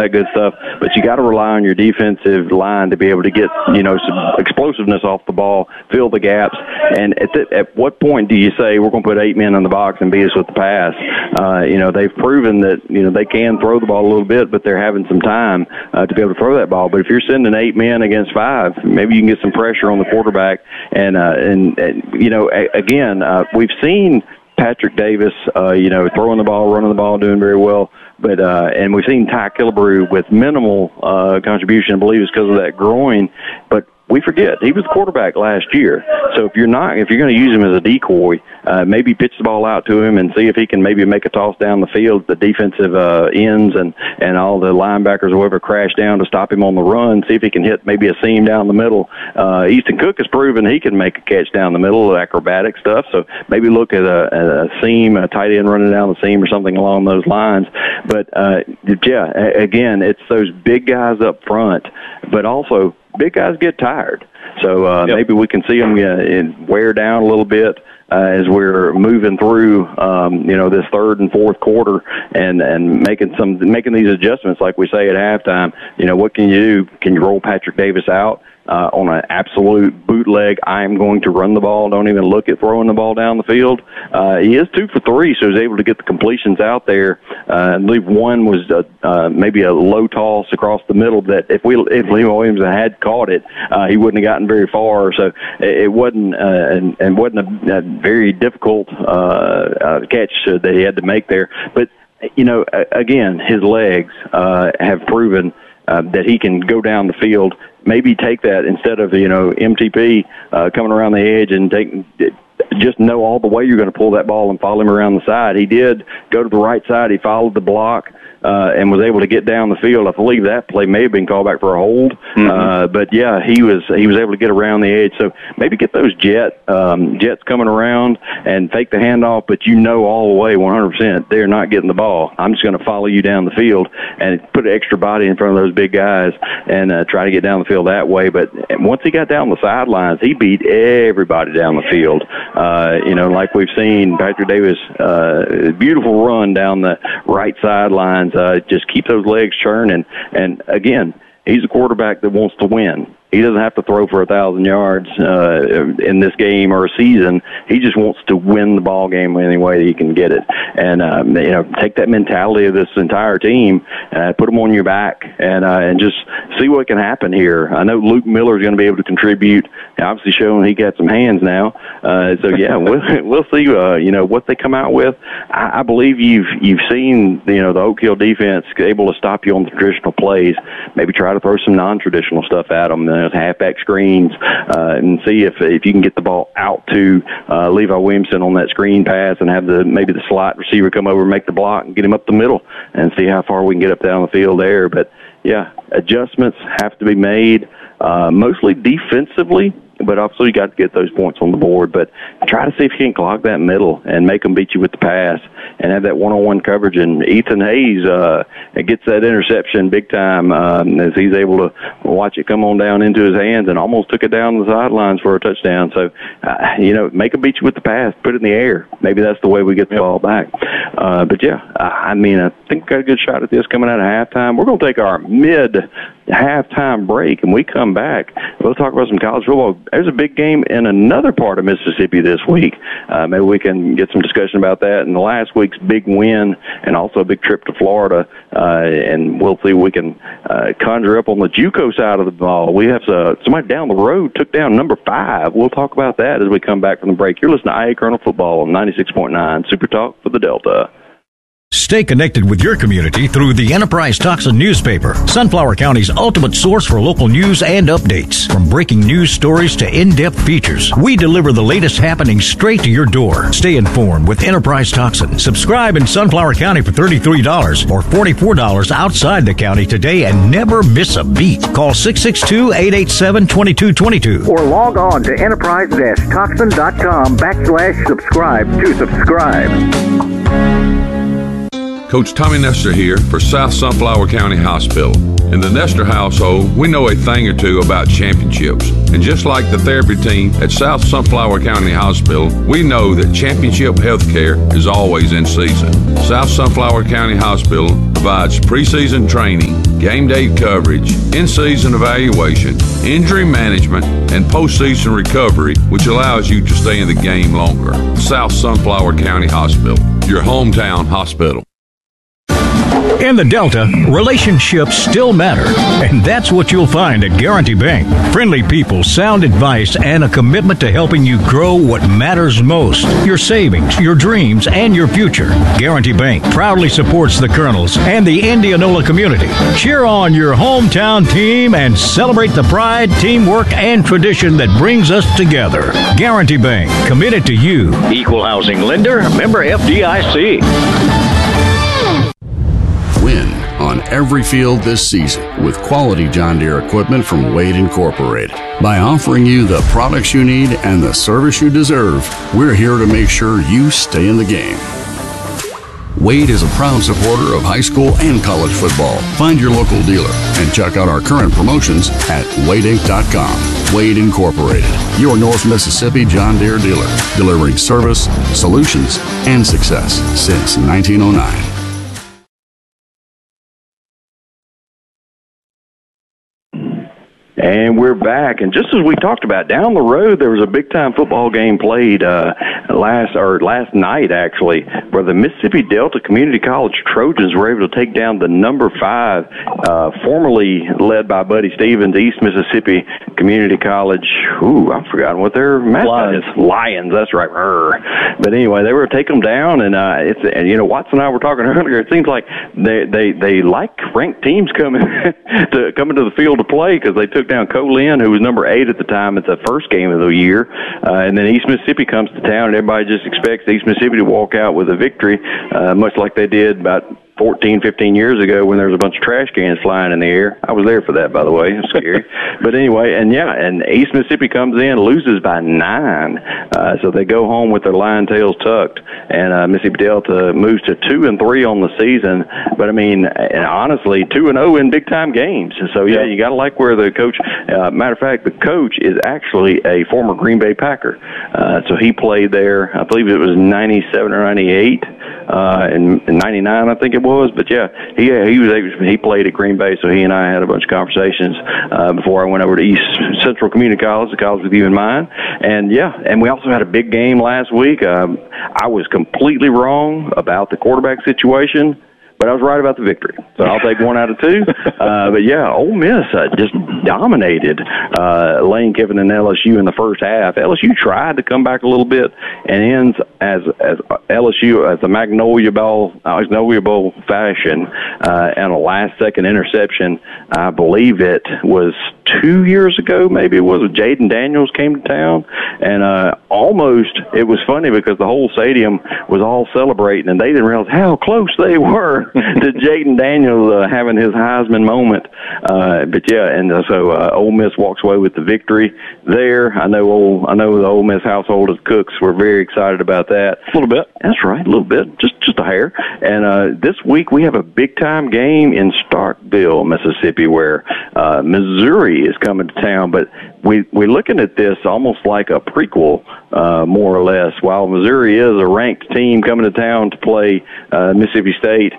that good stuff. But you got to rely on your defensive line to be able to get, some explosiveness off the ball, fill the gaps. And at what point do you say we're going to put 8 men in the box and beat us with the pass? They've proven that, they can throw the ball a little bit, but they're having some time to be able to throw that ball. But if you're sending 8 men against 5, maybe you can get some pressure on the quarterback. Again, we've seen Patrick Davis, throwing the ball, running the ball, doing very well. But and we've seen Ty Killebrew with minimal contribution. I believe it's because of that groin. But we forget he was the quarterback last year. So if you're going to use him as a decoy, maybe pitch the ball out to him and see if he can maybe make a toss down the field. The defensive ends and all the linebackers or whoever crash down to stop him on the run. See if he can hit maybe a seam down the middle. Easton Cook has proven he can make a catch down the middle, acrobatic stuff. So maybe look at a seam, a tight end running down the seam or something along those lines. But again, it's those big guys up front, but also big guys get tired. So maybe we can see them wear down a little bit as we're moving through, this third and fourth quarter and making these adjustments like we say at halftime. What can you do? Can you roll Patrick Davis out? On an absolute bootleg, I'm going to run the ball, don't even look at throwing the ball down the field. He is 2 for 3, so he's able to get the completions out there. I believe one was maybe a low toss across the middle that if Leo Williams had caught it, he wouldn't have gotten very far. So it wasn't and wasn't a very difficult catch that he had to make there. But again, his legs have proven that he can go down the field. Maybe take that instead of, MTP coming around the edge and just know all the way you're going to pull that ball and follow him around the side. He did go to the right side. He followed the block and was able to get down the field. I believe that play may have been called back for a hold. But, yeah, he was able to get around the edge. So maybe get those jets coming around and fake the handoff, but all the way 100% they're not getting the ball. I'm just going to follow you down the field and put an extra body in front of those big guys and try to get down the field that way. But once he got down the sidelines, he beat everybody down the field. Like we've seen, Patrick Davis, beautiful run down the right sidelines. Just keep those legs churning. And again, he's a quarterback that wants to win. He doesn't have to throw for 1,000 yards in this game or a season. He just wants to win the ball game any way that he can get it. And take that mentality of this entire team, put them on your back, and just see what can happen here. I know Luke Miller is going to be able to contribute. Obviously, showing he got some hands now. We'll see. What they come out with. I believe you've seen the Oak Hill defense able to stop you on the traditional plays. Maybe try to throw some non-traditional stuff at them. Halfback screens, and see if you can get the ball out to Levi Williamson on that screen pass and have maybe the slot receiver come over and make the block and get him up the middle and see how far we can get up down the field there. But, adjustments have to be made, mostly defensively. But obviously you got to get those points on the board. But try to see if you can clog that middle and make them beat you with the pass and have that one-on-one coverage. And Ethan Hayes gets that interception big time as he's able to watch it come on down into his hands and almost took it down the sidelines for a touchdown. So, make them beat you with the pass, put it in the air. Maybe that's the way we get the ball back. I think we've got a good shot at this coming out of halftime. We're going to take our mid-halftime break, and we come back. We'll talk about some college football. There's a big game in another part of Mississippi this week. Maybe we can get some discussion about that. And the last week's big win and also a big trip to Florida. And we'll see if we can conjure up on the JUCO side of the ball. We have somebody down the road took down number 5. We'll talk about that as we come back from the break. You're listening to IA Colonel Football on 96.9 Super Talk for the Delta. Stay connected with your community through the Enterprise Tucson newspaper, Sunflower County's ultimate source for local news and updates. From breaking news stories to in-depth features, we deliver the latest happenings straight to your door. Stay informed with Enterprise Tucson. Subscribe in Sunflower County for $33 or $44 outside the county today and never miss a beat. Call 662-887-2222 or log on to enterprise-tucson.com/subscribe to subscribe. Coach Tommy Nestor here for South Sunflower County Hospital. In the Nestor household, we know a thing or two about championships. And just like the therapy team at South Sunflower County Hospital, we know that championship health care is always in season. South Sunflower County Hospital provides preseason training, game day coverage, in-season evaluation, injury management, and postseason recovery, which allows you to stay in the game longer. South Sunflower County Hospital, your hometown hospital. In the Delta, relationships still matter, and that's what you'll find at Guarantee Bank. Friendly people, sound advice, and a commitment to helping you grow what matters most: your savings, your dreams, and your future. Guarantee Bank proudly supports the Colonels and the Indianola community. Cheer on your hometown team and celebrate the pride, teamwork, and tradition that brings us together. Guarantee Bank, committed to you. Equal housing lender, member FDIC. Win on every field this season with quality John Deere equipment from Wade Incorporated. By offering you the products you need and the service you deserve, we're here to make sure you stay in the game. Wade is a proud supporter of high school and college football. Find your local dealer and check out our current promotions at wadeinc.com. Wade Incorporated, your North Mississippi John Deere dealer, delivering service, solutions, and success since 1909. And we're back, and just as we talked about, down the road there was a big-time football game played last night, actually, where the Mississippi Delta Community College Trojans were able to take down the number 5, formerly led by Buddy Stevens, East Mississippi Community College. I've forgotten what their mascot is. Lions, that's right. But anyway, they were to take them down, and Watson and I were talking earlier. It seems like they like ranked teams coming to the field to play, because they took down Colin, who was number 8 at the time at the first game of the year, and then East Mississippi comes to town, and everybody just expects East Mississippi to walk out with a victory, much like they did about 14, 15 years ago when there was a bunch of trash cans flying in the air. I was there for that, by the way. It was scary. But anyway, and East Mississippi comes in, loses by 9. So they go home with their lion tails tucked, and Mississippi Delta moves to 2-3 on the season. But I mean, and honestly, 2-0 in big-time games. So yeah, you got to like where the coach. Matter of fact, the coach is actually a former Green Bay Packer. So he played there. I believe it was 97 or 98. In 99, I think it was, but he played at Green Bay, so he and I had a bunch of conversations before I went over to East Central Community College, the college with you in mind, and we also had a big game last week. I was completely wrong about the quarterback situation, but I was right about the victory, so I'll take 1 out of 2. But yeah, Ole Miss just dominated Lane Kiffin and LSU in the first half. LSU tried to come back a little bit and ends as LSU as the Magnolia Bowl fashion, and a last-second interception. I believe it was 2 years ago, maybe it was. Jaden Daniels came to town, and it was funny because the whole stadium was all celebrating, and they didn't realize how close they were to Jaden Daniels having his Heisman moment. So Ole Miss walks away with the victory there. I know the Ole Miss household of cooks were very excited about that. A little bit. That's right, a little bit, just a hair. And this week we have a big-time game in Starkville, Mississippi, where Missouri is coming to town. But we're looking at this almost like a prequel, more or less. While Missouri is a ranked team coming to town to play Mississippi State,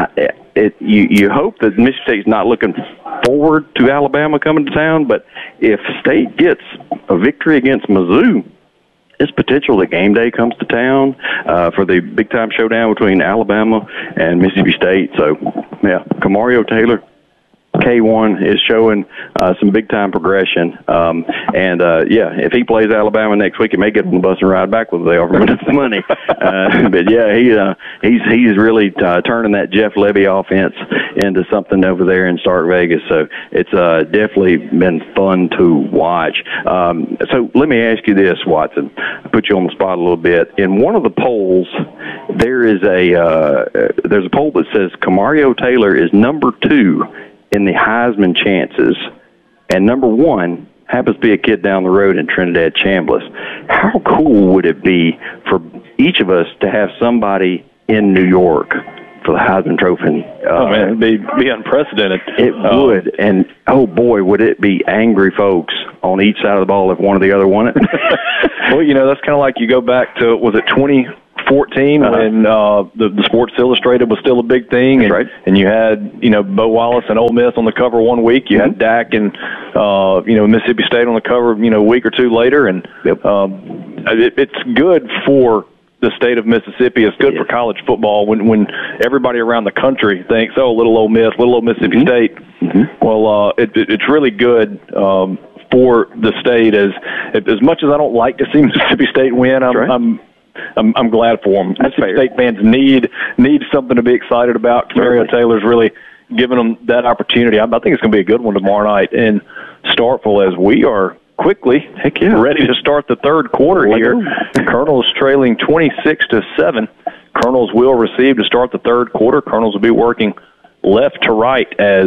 you hope that Mississippi State's not looking forward to Alabama coming to town, but if State gets a victory against Mizzou, it's potential that game day comes to town for the big-time showdown between Alabama and Mississippi State. So, yeah, Kamario Taylor, K1, is showing some big-time progression. If he plays Alabama next week, he may get on the bus and ride back with they offer him enough money. But, yeah, he's really turning that Jeff Levy offense into something over there in Stark Vegas. So it's definitely been fun to watch. So let me ask you this, Watson. I put you on the spot a little bit. In one of the polls, there's a poll that says Kamario Taylor is number 2 in the Heisman chances, and number 1 happens to be a kid down the road in Trinidad Chambliss. How cool would it be for each of us to have somebody in New York for the Heisman Trophy? It'd be unprecedented. It would, and oh boy, would it be angry folks on each side of the ball if one or the other won it. Well, that's kind of like you go back to, was it 14 when the Sports Illustrated was still a big thing. That's right. And you had, Bo Wallace and Ole Miss on the cover one week. You had Dak and, Mississippi State on the cover, a week or two later. And it's good for the state of Mississippi. It's good for college football when everybody around the country thinks, little Ole Miss, little old Mississippi State. Mm-hmm. Well, it's really good for the state. As much as I don't like to see Mississippi State win, I'm glad for them. Mississippi State fans need something to be excited about. Camario Taylor's really giving them that opportunity. I think it's going to be a good one tomorrow night in Starkville as we are quickly ready to start the third quarter here. Colonels trailing 26-7. Colonels will receive to start the third quarter. Colonels will be working left to right as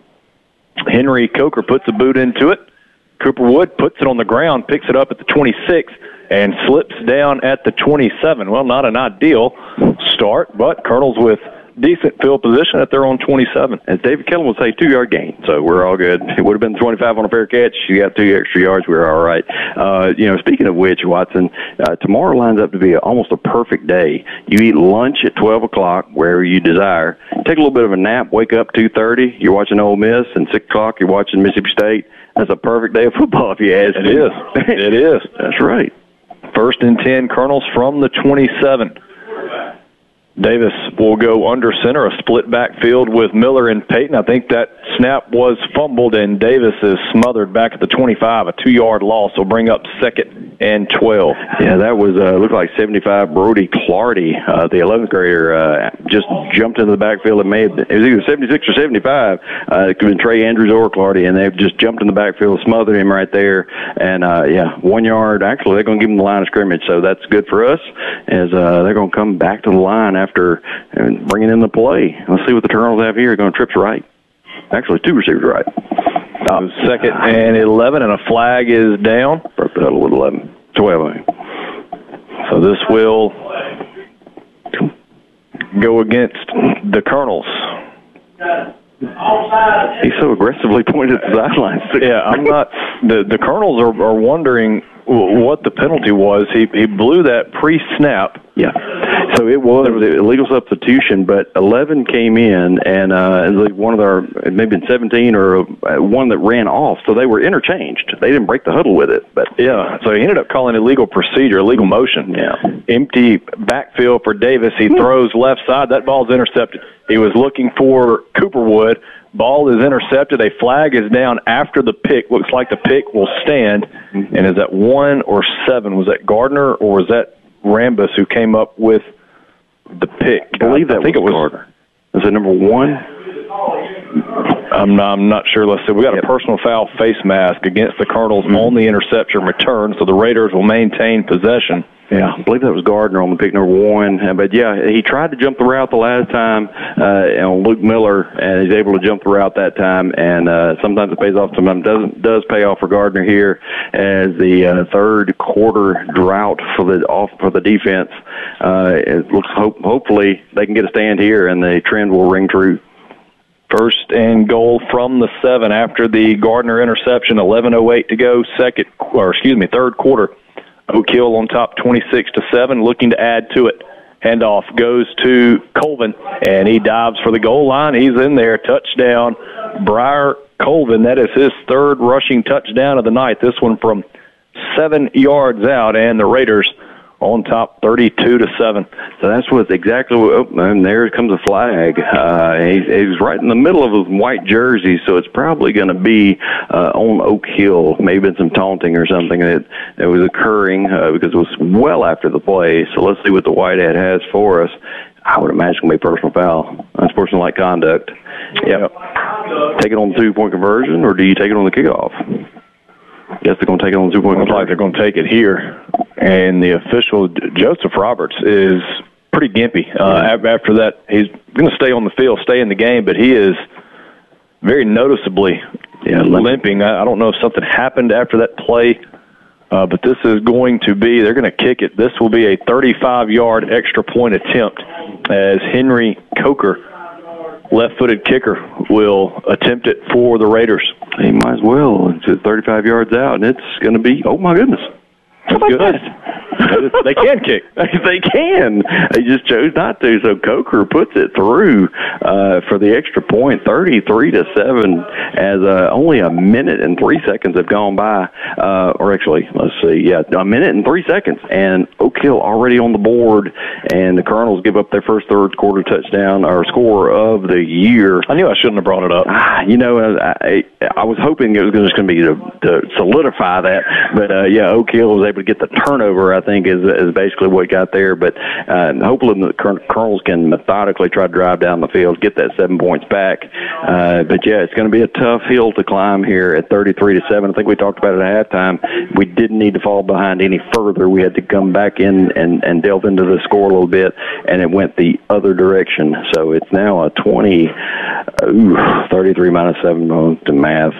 Henry Coker puts a boot into it. Cooper Wood puts it on the ground, picks it up at the 26, and slips down at the 27. Well, not an ideal start, but Colonels with decent field position at their own 27. As David Kellum would say, 2-yard gain, so we're all good. It would have been 25 on a fair catch. You got 2 extra yards. We're all right. Speaking of which, Watson, tomorrow lines up to be almost a perfect day. You eat lunch at 12 o'clock, wherever you desire. Take a little bit of a nap, wake up 2:30. You're watching Ole Miss, and 6 o'clock you're watching Mississippi State. That's a perfect day of football, if you ask me. It is. It is. That's right. 1st and 10, Colonels from the 27. Davis will go under center, a split backfield with Miller and Payton. I think that snap was fumbled, and Davis is smothered back at the 25, a 2-yard loss. Will bring up 2nd and 12. Yeah, that was looked like 75. Brody Clardy, the 11th grader, just jumped into the backfield. It was either 76 or 75. It could have been Trey Andrews or Clardy, and they've just jumped in the backfield, smothered him right there. And 1 yard. Actually, they're going to give him the line of scrimmage, so that's good for us. As they're going to come back to the line after bringing in the play. Let's see what the Colonels have here. Going trips right. Actually, 2 receivers right. 2nd and 11, and a flag is down. Broke that with 11. 12. So this will go against the Colonels. He's so aggressively pointed at the sidelines. Yeah, I'm not. The Colonels are wondering what the penalty was. He blew that pre-snap. Yeah. So it was illegal substitution, but 11 came in, and one of their, it may have been 17 or one that ran off, so they were interchanged. They didn't break the huddle with it. But yeah, so he ended up calling illegal procedure, illegal motion. Yeah. Empty backfield for Davis. He throws left side. That ball's intercepted. He was looking for Cooper Wood. Ball is intercepted. A flag is down after the pick. Looks like the pick will stand. And is that 1 or 7? Was that Gardner or was that Rambus who came up with the pick? I believe that was Gardner. Is it number 1? I'm not sure. Let's see. We got a personal foul face mask against the Colonels on the interception return, so the Raiders will maintain possession. Yeah, I believe that was Gardner on the pick number 1. But, yeah, he tried to jump the route the last time on Luke Miller, and he's able to jump the route that time. And sometimes it pays off, sometimes it does pay off for Gardner here as the third quarter drought for the defense. It looks hopefully they can get a stand here, and the trend will ring true. 1st and goal from the 7 after the Gardner interception. 11:08 to go. Third quarter. Oak Hill on top 26-7, looking to add to it. Handoff goes to Colvin, and he dives for the goal line. He's in there. Touchdown, Briar Colvin. That is his 3rd rushing touchdown of the night. This one from 7 yards out, and the Raiders on top 32-7. So that's what's exactly what, and there comes a flag. He's right in the middle of his white jersey, so it's probably going to be on Oak Hill. Maybe some taunting or something that was occurring because it was well after the play. So let's see what the white hat has for us. I would imagine it's going to be a personal foul. Unsportsmanlike conduct. Yeah. Take it on the 2-point conversion, or do you take it on the kickoff? Guess they're going to take it on the 2-point. Looks like they're going to take it here. And the official, Joseph Roberts, is pretty gimpy. After that, he's going to stay on the field, stay in the game, but he is very noticeably limping. I don't know if something happened after that play, but this is going to be, they're going to kick it. This will be a 35-yard extra point attempt as Henry Coker, left-footed kicker, will attempt it for the Raiders. He might as well. It's 35 yards out, and it's going to be, oh, my goodness. That's good. They can kick. They can. They just chose not to. So Coker puts it through for the extra point, 33-7, as only a minute and 3 seconds have gone by. Or actually, let's see, a minute and 3 seconds, and Oak Hill already on the board, and the Colonels give up their first third quarter touchdown or score of the year. I knew I shouldn't have brought it up. I was hoping it was just going to be to solidify that, but Oak Hill was able to get the turnover, I think, is basically what got there. But hopefully the Colonels can methodically try to drive down the field, get that 7 points back. But it's going to be a tough hill to climb here at 33-7. I think we talked about it at halftime. We didn't need to fall behind any further. We had to come back in and delve into the score a little bit, and it went the other direction. So it's now a 33 minus 7 to math.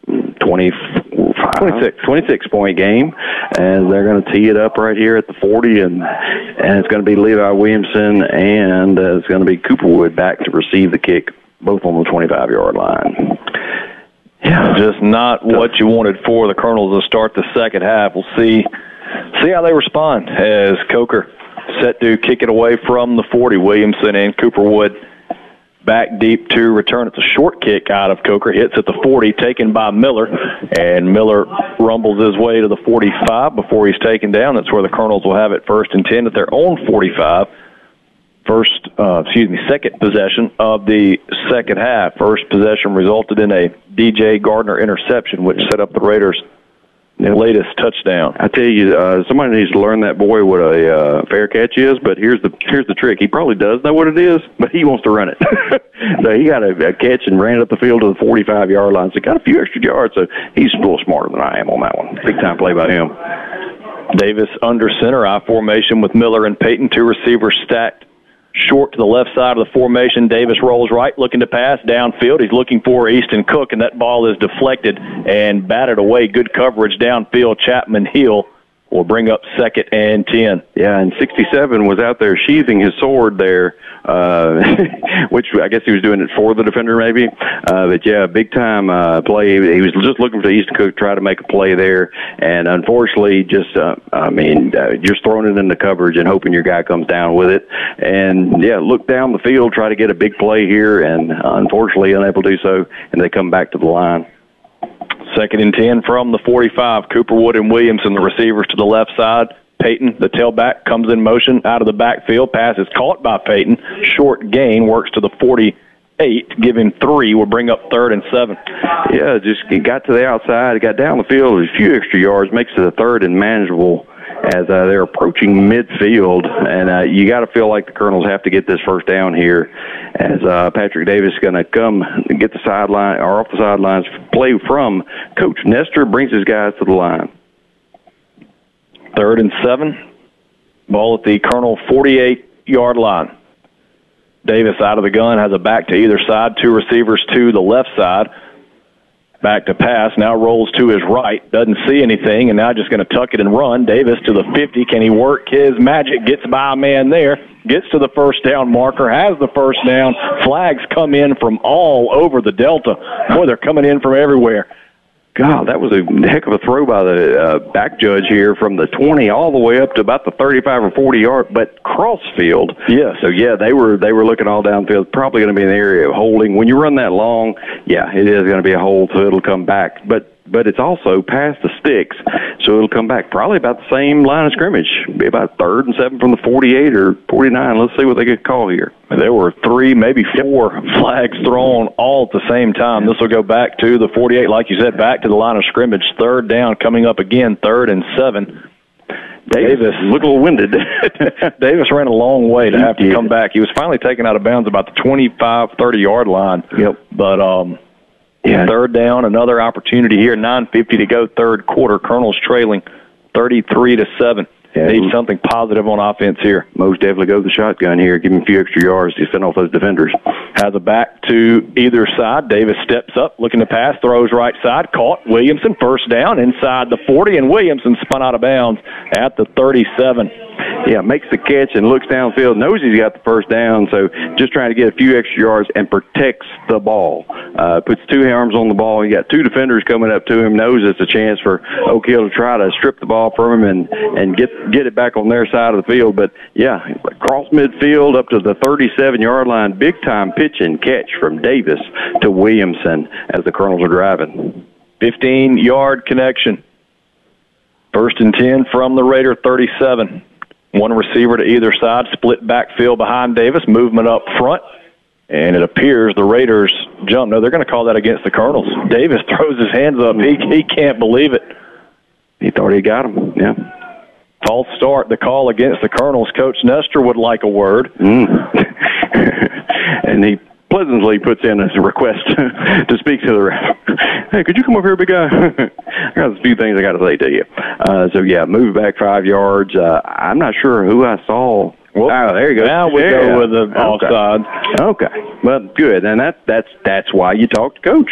26 point game, and they're going to tee it up right here at the 40, and it's going to be Levi Williamson, and it's going to be Cooperwood back to receive the kick, both on the 25-yard line. Yeah, just not what you wanted for the Colonels to start the second half. We'll see how they respond as Coker set to kick it away from the 40. Williamson and Cooperwood back deep to return. It's a short kick out of Coker, hits at the 40, taken by Miller, and Miller rumbles his way to the 45 before he's taken down. That's where the Colonels will have it 1st and 10 at their own 45. Second possession of the second half. First possession resulted in a DJ Gardner interception, which set up the Raiders' latest touchdown. I tell you, somebody needs to learn that boy what a fair catch is, but here's the trick. He probably does know what it is, but he wants to run it. So he got a catch and ran it up the field to the 45-yard line, so he got a few extra yards, so he's a little smarter than I am on that one. Big-time play by him. Davis under center, I formation with Miller and Payton, two receivers stacked short to the left side of the formation. Davis rolls right, looking to pass downfield. He's looking for Easton Cook, and that ball is deflected and batted away. Good coverage downfield. Chapman Hill will bring up 2nd and 10. Yeah, and 67 was out there sheathing his sword there, which I guess he was doing it for the defender maybe. But, big-time play. He was just looking for Easton Cook to try to make a play there, and unfortunately just throwing it in the coverage and hoping your guy comes down with it. And, look down the field, try to get a big play here, and unfortunately unable to do so, and they come back to the line. 2nd and 10 from the 45. Cooperwood and Williamson, the receivers to the left side. Payton, the tailback, comes in motion out of the backfield. Pass is caught by Payton. Short gain, works to the 48. Give him 3. Will bring up 3rd and 7. Yeah, just got to the outside, got down the field, a few extra yards, makes it a 3rd and manageable as they're approaching midfield, and you got to feel like the Colonels have to get this first down here, as Patrick Davis is going to come and get the sideline or off the sidelines, play from Coach Nestor, brings his guys to the line. 3rd and 7, ball at the Colonel 48-yard line. Davis out of the gun, has a back to either side, two receivers to the left side. Back to pass, now rolls to his right, doesn't see anything, and now just going to tuck it and run. Davis to the 50. Can he work his magic? Gets by a man there, gets to the first down marker, has the first down. Flags come in from all over the Delta. Boy, they're coming in from everywhere. God, that was a heck of a throw by the back judge here from the 20 all the way up to about the 35 or 40 yard, but crossfield. Yeah. So they were looking all downfield. Probably going to be an area of holding. When you run that long, it is going to be a hold, so it'll come back. But it's also past the sticks, so it'll come back probably about the same line of scrimmage. Be about 3rd and 7 from the 48 or 49. Let's see what they get called here. There were 3, maybe 4 flags thrown all at the same time. This will go back to the 48, like you said, back to the line of scrimmage. 3rd down coming up again, 3rd and 7. Davis looked a little winded. Davis ran a long way to have to come back. He was finally taken out of bounds about the 25, 30-yard line. Yep. But 3rd down, another opportunity here. 9:50 to go, third quarter. Colonel's trailing 33-7. Need something positive on offense here. Most definitely go the shotgun here. Give him a few extra yards to fend off those defenders. Has a back to either side. Davis steps up, looking to pass, throws right side. Caught. Williamson, first down, inside the 40, and Williamson spun out of bounds at the 37. makes the catch and looks downfield, knows he's got the first down, so just trying to get a few extra yards and protects the ball. Puts two arms on the ball. You got two defenders coming up to him, knows it's a chance for Oak Hill to try to strip the ball from him and get it back on their side of the field. But, across midfield up to the 37-yard line, big-time pitch and catch from Davis to Williamson as the Colonels are driving. 15-yard connection. 1st and 10 from the Raider 37. One receiver to either side, split backfield behind Davis, movement up front. And it appears the Raiders jump. No, they're going to call that against the Colonels. Davis throws his hands up. He can't believe it. He thought he got him, yeah. False start, the call against the Colonels. Coach Nestor would like a word. And he pleasantly puts in a request to speak to the ref. Hey, could you come over here, big guy? I got a few things I got to say to you. Move back 5 yards. I'm not sure who I saw. Well, there you go. Now we go with the offside. Okay. Well, good. And that's why you talk to Coach.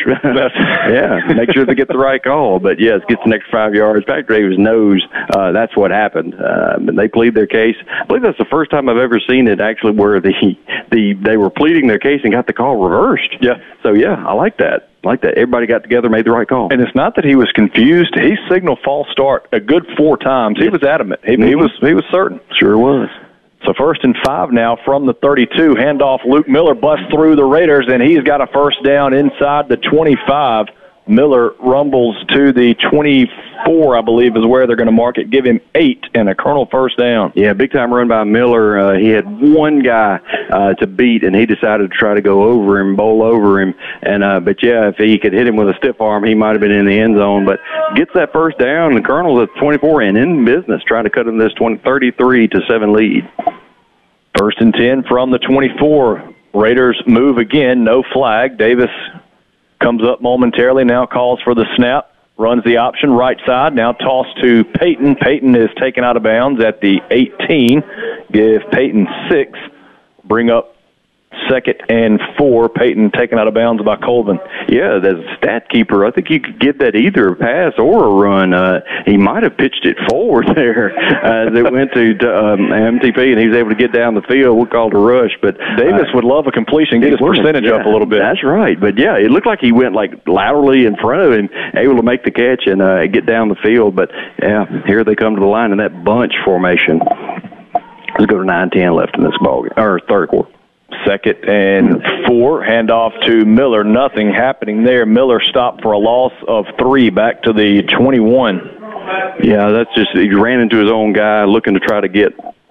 Make sure they get the right call. But, yes, gets the next 5 yards. Patrick Davis knows that's what happened. And they plead their case. I believe that's the first time I've ever seen it actually where they were pleading their case and got the call reversed. Yeah. So, I like that. Everybody got together, made the right call. And it's not that he was confused. He signaled false start a good 4 times. He was adamant. He was certain. Sure was. So 1st and 5 now from the 32. Handoff, Luke Miller busts through the Raiders, and he's got a first down inside the 25. Miller rumbles to the 24, I believe, is where they're going to mark it. Give him 8 and a Colonel first down. Yeah, big-time run by Miller. He had one guy to beat, and he decided to try to go over him, bowl over him. If he could hit him with a stiff arm, he might have been in the end zone. But gets that first down, and the Colonel's at 24 and in business, trying to cut him this 33-7 lead. 1st and 10 from the 24. Raiders move again, no flag. Davis comes up momentarily, now calls for the snap, runs the option right side, now toss to Peyton. Peyton is taken out of bounds at the 18. Give Peyton 6. Bring up 2nd and 4. Peyton taken out of bounds by Colvin. Yeah, as a stat keeper, I think you could get that either a pass or a run. He might have pitched it forward there as it went to MTP, and he was able to get down the field. We'll call it a rush. But Davis would love a completion, get his percentage up a little bit. That's right. But, it looked like he went, laterally in front of him, able to make the catch and get down the field. But, here they come to the line in that bunch formation. Let's go to 9-10 left in this ballgame, or third quarter. 2nd and 4, handoff to Miller. Nothing happening there. Miller stopped for a loss of 3 back to the 21. Yeah, that's just, he ran into his own guy looking to try to get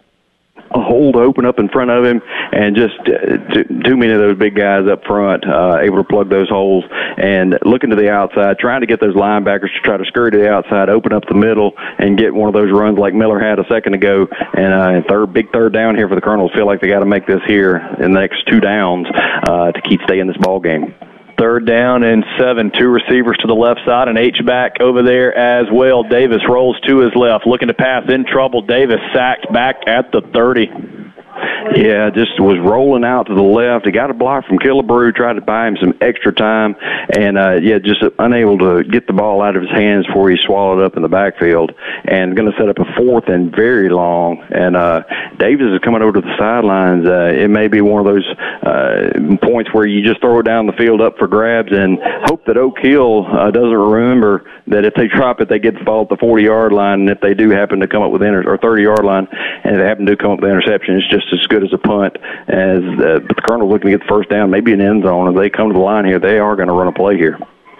a hole to open up in front of him, and just too many of those big guys up front able to plug those holes and looking to the outside, trying to get those linebackers to try to scurry to the outside, open up the middle, and get one of those runs like Miller had a second ago. And big third down here for the Colonels. Feel like they got to make this here in the next 2 downs to keep staying this ball game. 3rd down and 7. 2 receivers to the left side, and H-back over there as well. Davis rolls to his left, looking to pass, in trouble. Davis sacked back at the 30. Yeah, just was rolling out to the left. He got a block from Killebrew, tried to buy him some extra time, and, just unable to get the ball out of his hands before he swallowed up in the backfield, and going to set up a 4th and very long. And Davis is coming over to the sidelines. It may be one of those points where you just throw it down the field up for grabs and hope that Oak Hill doesn't remember that if they drop it, they get the ball at the 40-yard line, and if they do happen to come up with or 30-yard line, and if they happen to come up with interception, it's just as good as a punt. But the Colonel's looking to get the first down, maybe an end zone. If they come to the line here, they are going to run a play here.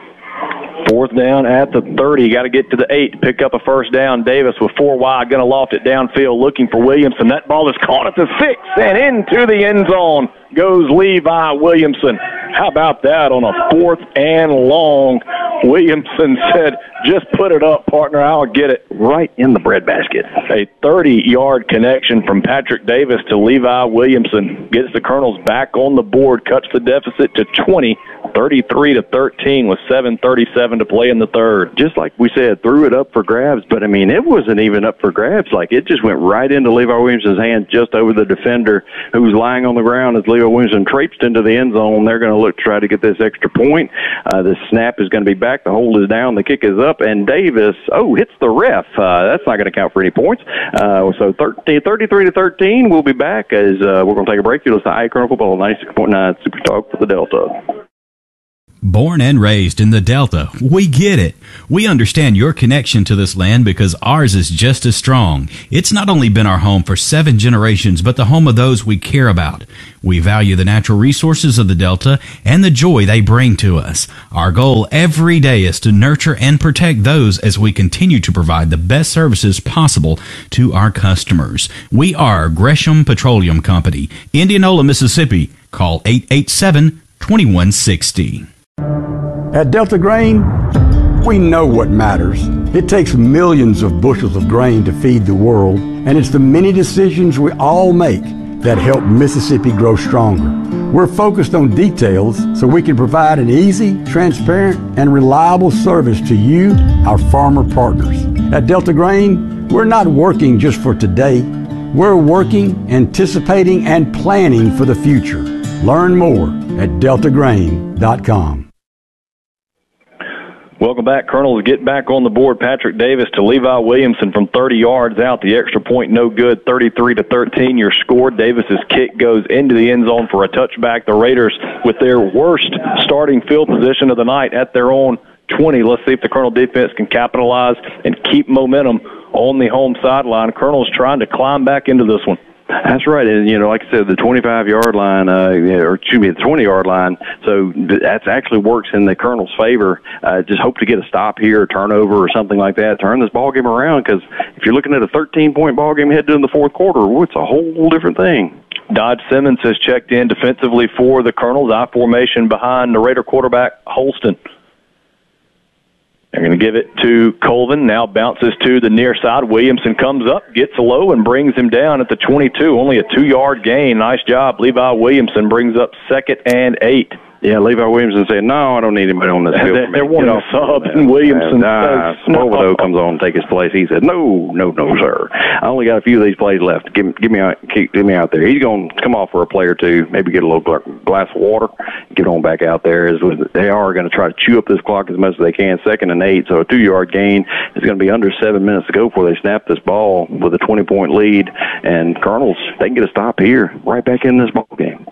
4th down at the 30. Got to get to the 8, pick up a first down. Davis with 4 wide, going to loft it downfield, looking for Williamson. That ball is caught at the 6, and into the end zone goes Levi Williamson. How about that on a 4th and long? Williamson said, just put it up, partner. I'll get it. Right in the breadbasket. A 30-yard connection from Patrick Davis to Levi Williamson. Gets the Colonels back on the board, cuts the deficit to 20, 33-13 with 7:37 to play in the third. Just like we said, threw it up for grabs, but, it wasn't even up for grabs. It just went right into Levi Williamson's hand, just over the defender who was lying on the ground Levi Williamson traipsed into the end zone. They're going to look to try to get this extra point. The snap is going to be back back. The hold is down. The kick is up, and Davis, hits the ref. That's not going to count for any points. So 33-13. We'll be back as we're going to take a break. You'll listen to Icon Football 96.9 Super Talk for the Delta. Born and raised in the Delta, we get it. We understand your connection to this land because ours is just as strong. It's not only been our home for 7 generations, but the home of those we care about. We value the natural resources of the Delta and the joy they bring to us. Our goal every day is to nurture and protect those as we continue to provide the best services possible to our customers. We are Gresham Petroleum Company, Indianola, Mississippi. Call 887-2160. At Delta Grain, we know what matters. It takes millions of bushels of grain to feed the world, and it's the many decisions we all make that help Mississippi grow stronger. We're focused on details so we can provide an easy, transparent, and reliable service to you, our farmer partners. At Delta Grain, we're not working just for today. We're working, anticipating, and planning for the future. Learn more at deltagrain.com. Welcome back. Colonels get back on the board. Patrick Davis to Levi Williamson from 30 yards out. The extra point no good. 33-13 your score. Davis's kick goes into the end zone for a touchback. The Raiders with their worst starting field position of the night at their own 20. Let's see if the Colonel defense can capitalize and keep momentum on the home sideline. Colonel's trying to climb back into this one. That's right. And, like I said, the 25-yard line, the 20-yard line, so that actually works in the Colonel's favor. Just hope to get a stop here, a turnover or something like that, turn this ball game around, because if you're looking at a 13-point ball game headed in the fourth quarter, it's a whole different thing. Dodge Simmons has checked in defensively for the Colonels. I formation behind the Raider quarterback, Holston. They're going to give it to Colvin. Now bounces to the near side. Williamson comes up, gets low, and brings him down at the 22. Only a 2-yard gain. Nice job. Levi Williamson brings up 2nd and 8. Yeah, Levi Williamson said, no, I don't need anybody on this field. They're wanting a sub, and Williamson says, Spoleto comes on and take his place. He said, no, sir. I only got a few of these plays left. Get me out there. He's going to come off for a play or two, maybe get a little glass of water, get on back out there. They are going to try to chew up this clock as much as they can. 2nd and 8, so a 2-yard gain. It's going to be under 7 minutes to go before they snap this ball with a 20-point lead. And Colonels, they can get a stop here, right back in this ball game.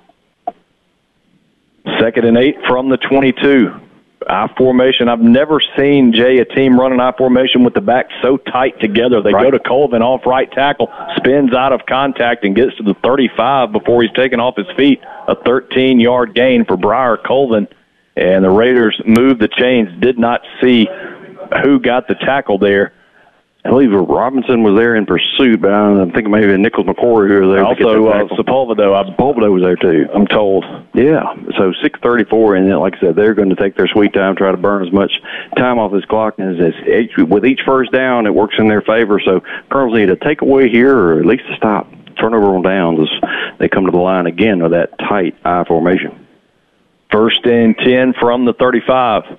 2nd and 8 from the 22. I formation. I've never seen, Jay, a team run an I formation with the back so tight together. They go to Colvin off right tackle, spins out of contact, and gets to the 35 before he's taken off his feet. A 13-yard gain for Briar Colvin. And the Raiders moved the chains. Did not see who got the tackle there. I believe Robinson was there in pursuit, but I'm thinking maybe Nichols McCory who was there. Also, Sepulveda was there too, I'm told. Yeah, so 6:34, and then, like I said, they're going to take their sweet time, try to burn as much time off this clock. And with each first down, it works in their favor. So Colonels need a takeaway here, or at least a stop. Turnover on downs as they come to the line again with that tight I formation. 1st and 10 from the 35.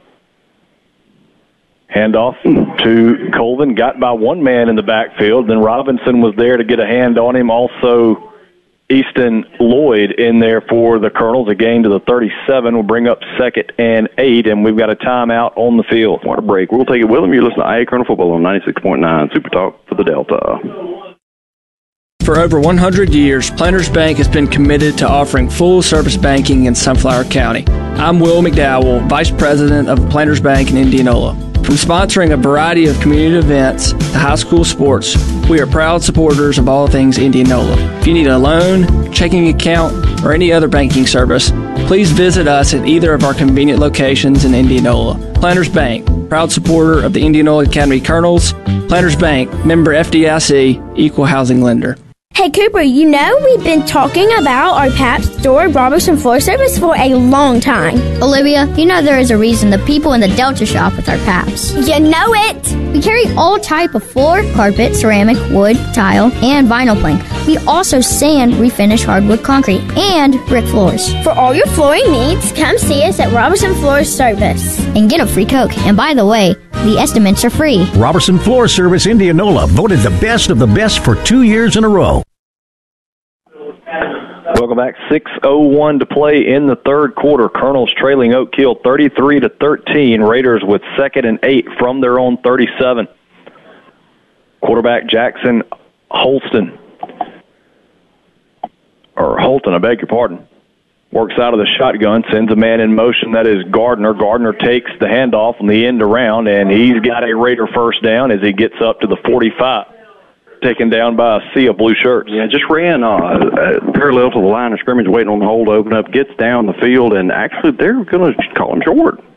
Handoff to Colvin, got by one man in the backfield. Then Robinson was there to get a hand on him. Also, Easton Lloyd in there for the Colonels. A gain to the 37 will bring up 2nd and 8, and we've got a timeout on the field. Water break. We'll take it with them. You listen to IA Colonel Football on 96.9 Super Talk for the Delta. For over 100 years, Planters Bank has been committed to offering full-service banking in Sunflower County. I'm Will McDowell, Vice President of Planters Bank in Indianola. From sponsoring a variety of community events to high school sports, we are proud supporters of all things Indianola. If you need a loan, checking account, or any other banking service, please visit us at either of our convenient locations in Indianola. Planters Bank, proud supporter of the Indianola Academy Colonels. Planters Bank, member FDIC, equal housing lender. Hey, Cooper, we've been talking about our Pabst store Robertson Floor Service for a long time. Olivia, there is a reason the people in the Delta shop with our Pabst. You know it! We carry all type of floor, carpet, ceramic, wood, tile, and vinyl plank. We also sand, refinish hardwood concrete, and brick floors. For all your flooring needs, come see us at Robertson Floor Service. And get a free Coke. And by the way, the estimates are free. Robertson Floor Service Indianola, voted the best of the best for 2 years in a row. Welcome Welcome back. 6:01 to play in the third quarter. Colonel's trailing Oak Hill 33-13. Raiders with 2nd and 8 from their own 37. Quarterback Jackson Holton, I beg your pardon. Works out of the shotgun, sends a man in motion. That is Gardner. Gardner takes the handoff on the end around, and he's got a Raider first down as he gets up to the 45. Taken down by a sea of blue shirts. Yeah, just ran parallel to the line of scrimmage, waiting on the hole to open up, gets down the field, and actually they're going to call him short.